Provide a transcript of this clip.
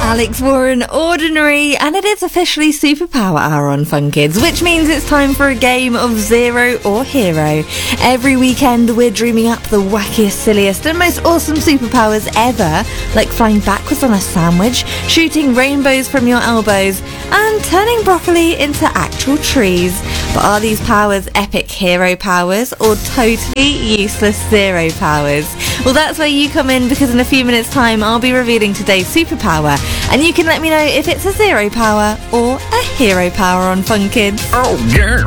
Alex Warren, Ordinary, and it is officially Superpower Hour on Fun Kids, which means it's time for a game of Zero or Hero. Every weekend we're dreaming up the wackiest, silliest and most awesome superpowers ever, like flying backwards on a sandwich, shooting rainbows from your elbows, and turning broccoli into actual trees. But are these powers epic hero powers or totally useless zero powers? Well, that's where you come in, because in a few minutes' time I'll be revealing today's superpower, and you can let me know if it's a zero power or a hero power on Fun Kids. Oh, yeah.